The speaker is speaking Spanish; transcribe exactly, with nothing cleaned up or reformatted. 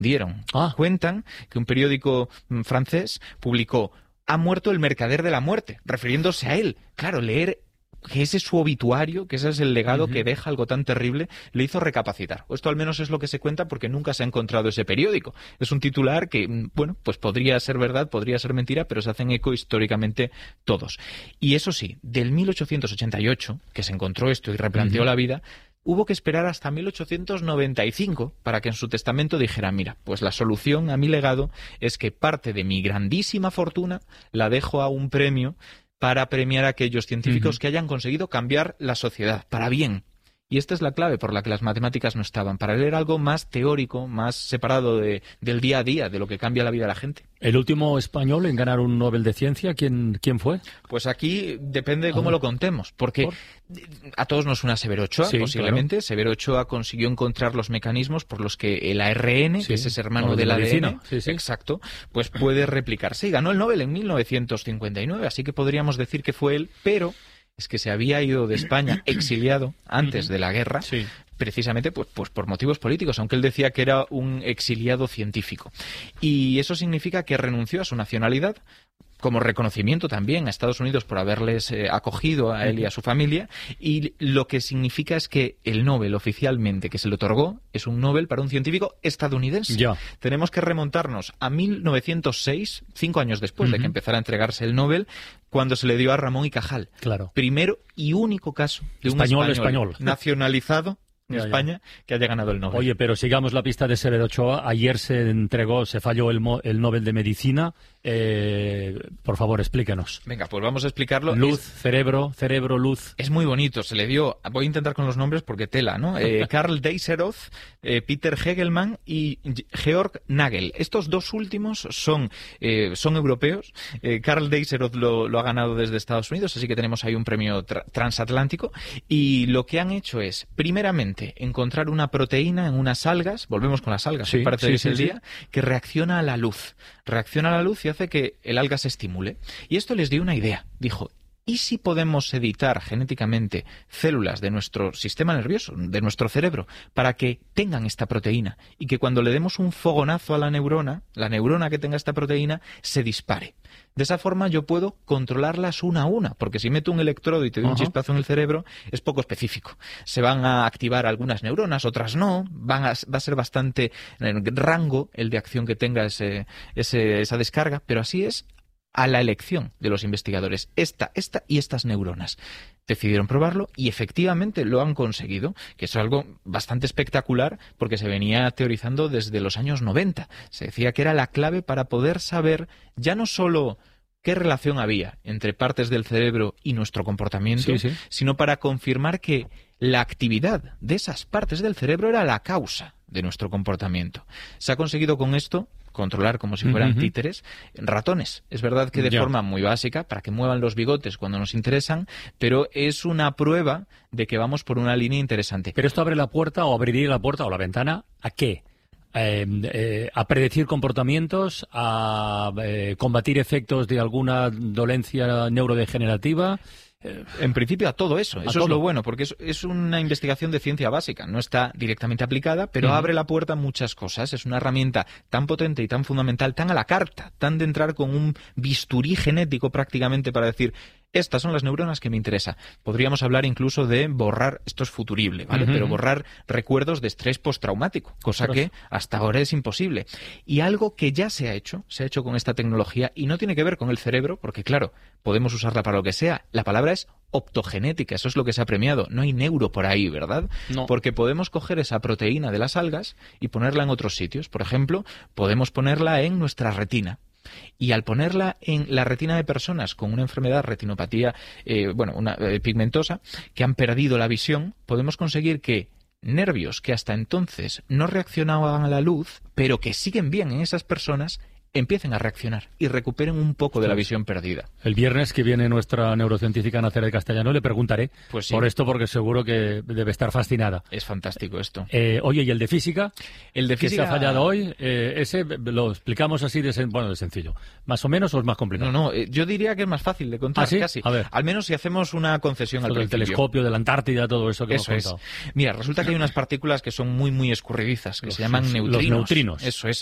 dieron. Ah. Cuentan que un periódico mm, francés publicó: ha muerto el mercader de la muerte, refiriéndose a él. Claro, leer que ese es su obituario, que ese es el legado uh-huh. que deja algo tan terrible, le hizo recapacitar. O esto al menos es lo que se cuenta, porque nunca se ha encontrado ese periódico. Es un titular que, bueno, pues podría ser verdad, podría ser mentira, pero se hacen eco históricamente todos. Y eso sí, del mil ochocientos ochenta y ocho, que se encontró esto y replanteó uh-huh. la vida, hubo que esperar hasta mil ochocientos noventa y cinco para que en su testamento dijera: mira, pues la solución a mi legado es que parte de mi grandísima fortuna la dejo a un premio para premiar a aquellos científicos uh-huh. que hayan conseguido cambiar la sociedad para bien. Y esta es la clave por la que las matemáticas no estaban, para leer algo más teórico, más separado de, del día a día, de lo que cambia la vida de la gente. ¿El último español en ganar un Nobel de Ciencia, quién, quién fue? Pues aquí depende de cómo ah, lo contemos, porque ¿por? a todos nos suena Severo Ochoa, sí, posiblemente. Claro. Severo Ochoa consiguió encontrar los mecanismos por los que el A R N, sí, que es ese hermano del A D N, sí, sí. exacto, pues puede replicarse. Y ganó el Nobel en mil novecientos cincuenta y nueve, así que podríamos decir que fue él, pero es que se había ido de España exiliado antes de la guerra, sí. precisamente pues, pues por motivos políticos, aunque él decía que era un exiliado científico. Y eso significa que renunció a su nacionalidad, como reconocimiento también a Estados Unidos por haberles eh, acogido a él y a su familia, y lo que significa es que el Nobel oficialmente que se le otorgó es un Nobel para un científico estadounidense. Ya. Tenemos que remontarnos a mil novecientos seis, cinco años después uh-huh. de que empezara a entregarse el Nobel, cuando se le dio a Ramón y Cajal. Claro. Primero y único caso de español, un español, español. nacionalizado en ya, España ya. que haya ganado el Nobel. Oye, pero sigamos la pista de Severo Ochoa. Ayer se entregó, se falló el, el Nobel de Medicina. Eh, por favor, explíquenos. Venga, pues vamos a explicarlo. Luz, es, cerebro, cerebro, luz. Es muy bonito. Se le dio, voy a intentar con los nombres porque tela, ¿no? Eh, Karl Deisseroth, eh, Peter Hegelmann y Georg Nagel. Estos dos últimos son, eh, son europeos. Eh, Karl Deisseroth lo, lo ha ganado desde Estados Unidos, así que tenemos ahí un premio tra- transatlántico. Y lo que han hecho es, primeramente, encontrar una proteína en unas algas, volvemos con las algas, sí, parte sí, de sí, el sí. día, que reacciona a la luz. Reacciona a la luz y hace que el alga se estimule. Y esto les dio una idea. Dijo: ¿y si podemos editar genéticamente células de nuestro sistema nervioso, de nuestro cerebro, para que tengan esta proteína y que cuando le demos un fogonazo a la neurona, la neurona que tenga esta proteína, se dispare? De esa forma yo puedo controlarlas una a una, porque si meto un electrodo y te doy uh-huh. un chispazo en el cerebro, es poco específico. Se van a activar algunas neuronas, otras no, van a, va a ser bastante rango el de acción que tenga ese, ese, esa descarga, pero así es a la elección de los investigadores, esta, esta y estas neuronas. Decidieron probarlo y efectivamente lo han conseguido, que es algo bastante espectacular porque se venía teorizando desde los años noventa. Se decía que era la clave para poder saber ya no solo qué relación había entre partes del cerebro y nuestro comportamiento, sí, sí. sino para confirmar que la actividad de esas partes del cerebro era la causa de nuestro comportamiento. Se ha conseguido con esto controlar, como si fueran uh-huh. títeres, ratones. Es verdad que de ya. forma muy básica, para que muevan los bigotes cuando nos interesan, pero es una prueba de que vamos por una línea interesante. Pero esto abre la puerta, o abriría la puerta, o la ventana, ¿a qué? Eh, eh, a predecir comportamientos, a eh, combatir efectos de alguna dolencia neurodegenerativa. En principio a todo eso, a eso todo. Es lo bueno, porque es, es una investigación de ciencia básica, no está directamente aplicada, pero uh-huh. abre la puerta a muchas cosas, es una herramienta tan potente y tan fundamental, tan a la carta, tan de entrar con un bisturí genético prácticamente para decir: estas son las neuronas que me interesa. Podríamos hablar incluso de borrar, esto es futurible, ¿vale? Uh-huh. Pero borrar recuerdos de estrés postraumático, cosa Ostras. que hasta ahora es imposible. Y algo que ya se ha hecho, se ha hecho con esta tecnología y no tiene que ver con el cerebro, porque claro, podemos usarla para lo que sea. La palabra es optogenética, eso es lo que se ha premiado. No hay neuro por ahí, ¿verdad? No. Porque podemos coger esa proteína de las algas y ponerla en otros sitios. Por ejemplo, podemos ponerla en nuestra retina. Y al ponerla en la retina de personas con una enfermedad, retinopatía, eh, bueno, una eh, pigmentosa, que han perdido la visión, podemos conseguir que nervios que hasta entonces no reaccionaban a la luz, pero que siguen bien en esas personas, empiecen a reaccionar y recuperen un poco de la visión perdida. El viernes que viene nuestra neurocientífica Nacera de Castellano le preguntaré pues sí. por esto, porque seguro que debe estar fascinada. Es fantástico esto. Eh, oye, ¿y el de física? El de física... que se ha fallado hoy, eh, ese lo explicamos así de, sen... bueno, de sencillo. ¿Más o menos o es más complicado? No, no, eh, yo diría que es más fácil de contar, ¿Ah, sí? casi. A ver. Al menos si hacemos una concesión Esto al del principio. telescopio, de la Antártida, todo eso que eso hemos es. contado. Mira, resulta que hay unas partículas que son muy, muy escurridizas, que los, se llaman neutrinos. Los neutrinos. Eso es.